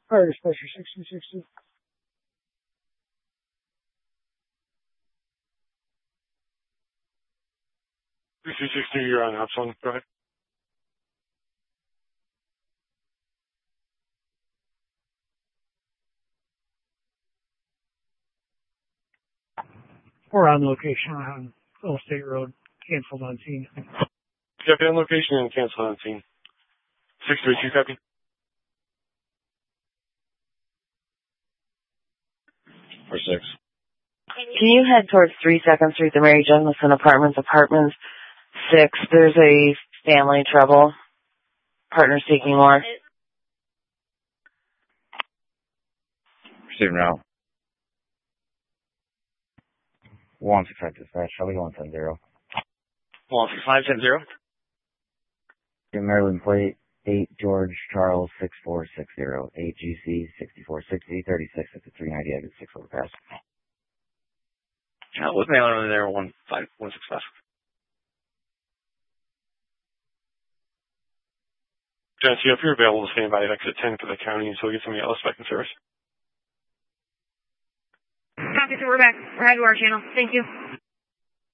Fire Dispatcher 6060. 6060, you're on Epsilon. Go ahead. We're on location on Old State Road, canceled on scene. Copy on location and cancel on scene. 632, copy. Or 6. Can you head towards 32nd Street, the Mary Jemison Apartments, Apartments 6? There's a family trouble. Partner seeking more. Receiving now. 165 dispatch. Shall we go 170? 16510. Maryland plate 8 George Charles 6460. 8 GC 6460 36 at the 390 exit 6 overpass. What's the name there? 165. Genesee, if you're available to stand by at exit 10 for the county until we get somebody else back in service. Copy, so we're back. We're headed to our channel. Thank you.